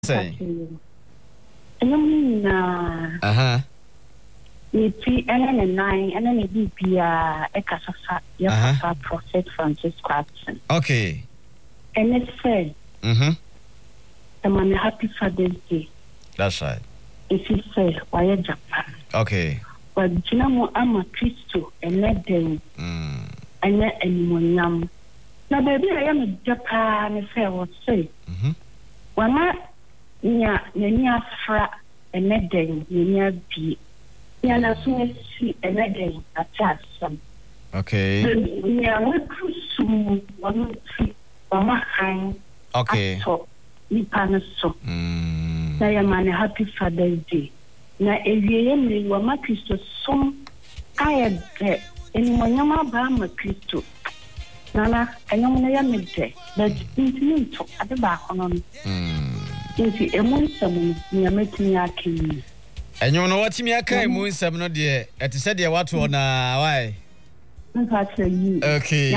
Say. Iti and nine and then it be a Casafa, your Prophet Francis Clarkson. Okay. And it said, I'm on a happy Father's Day. That's right. If you say, why Japan? Okay. But Jinamo, I'm a Christo and let them and let anyone yam. Now, baby, I am a Japan, if I would say. When I near fra and let them near be. Yeah, see another attack some. Okay. Yeah, we soon one tree, okay. So, we pan so. Now, I'm a happy Father's Day. Now, if you am one my Christo, some I had there, and when you're my Bama Christo. Nana, I know I am there, but into talk at the back on. If you am some, you are making your king. And you know what me I came with some no dear. At said you what on why? Okay.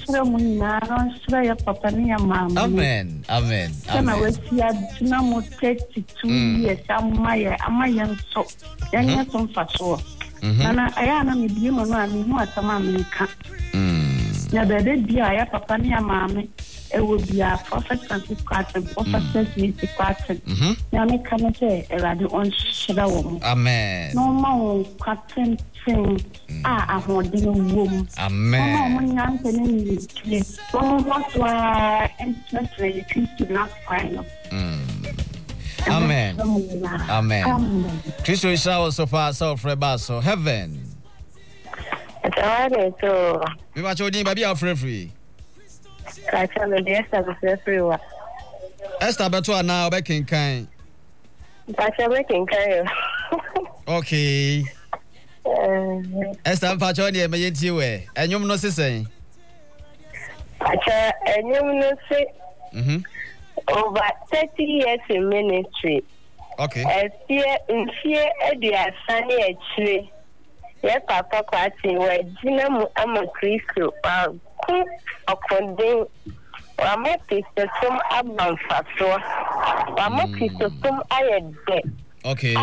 Amen. Amen. I was here no 32 years. I'm my young so. Young some for so. Nana, I am a demon. I'm not a mammy. Now, the baby, I have papa near mammy. It would be a prophet Francis Clarkson, prophet Mr. Clarkson. Now, I can't say a radio on Shadow. Amen. No more Clarkson thing. I want the room. Amen. What's why and to not final. Amen. Amen. Christo is so far so for basso heaven. It's all right, so. We watch your name, baby, free. I tell you, the Esther everyone. Esther Betua now back in kind. Pacha making kind. Okay. Esther Pacha, dear, may you way. And you know, say. Pacha, and you know, say. Over 30 years in ministry. Okay. In fear, Edia Sunny actually. Yes, Papa Quati, where Jinam Christo. According I'm a piece of some abban factor. I'm a piece of some iron debt. Okay.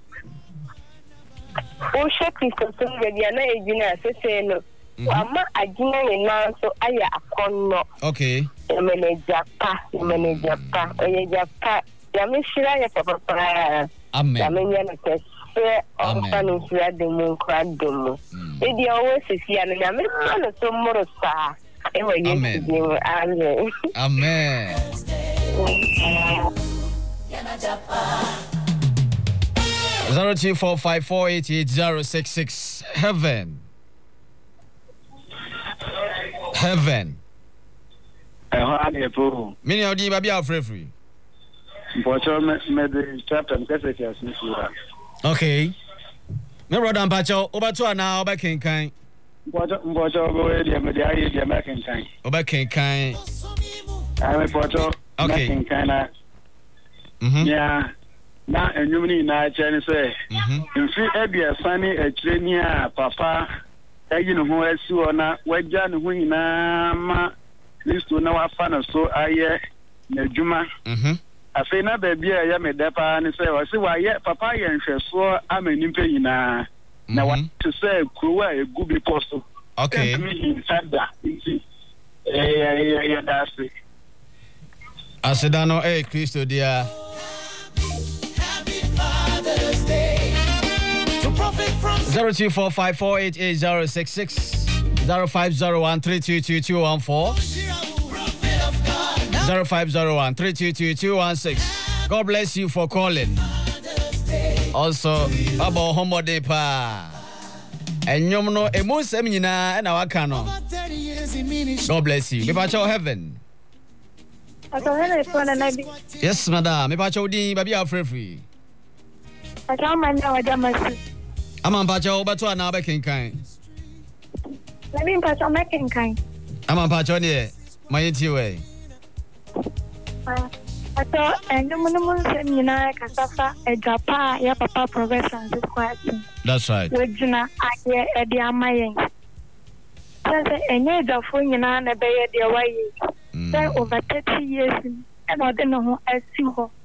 Oh, shake piece of some Gadiana, say no. I'm not a dinner in now, so I a okay. Manager pa, or your pa. Yamishira, Papa. Amen. Amen. Amen. It always is here, and I'm so more. Amen. Amen. 0245488066. Heaven. Heaven. Many of you are free. Okay. No brother Pacho, over to now, back in kind. What over the American kind? Over kind. I'm a photo. Okay. Yeah. Now, and you mean I can say, if you have a sunny a trainia, Papa, you know who I saw now, where John Winna, this to know a fan so I Juma. I say, now, baby, I am a depot and say, I see why yet Papa and so I'm an impayina. Now, what to say, Kua, a good be possible. Okay. Yeah, that's it. Asedano, hey, Christo, dear. Happy Father's Day. To profit from 0245488066 0501322214 0501322216. God bless you for calling. Also, about Homo de Pa. And you know, a most seminina and our canon. God bless you. Mipacho heaven. Yes, madam. Mipacho di, baby, are free. I can't mind now. I'm on Pacho, but one now back in kind. Let me Pacho making kind. I'm on Pacho, dear. My way. I thought, and no one said, you know, Casafa, a Japa, your papa progress and this question. That's right. With Juna, I hear Eddie Amayan. And you're the phone, you know, and a bay at the way. There over 30 years, and I don't know how I see her.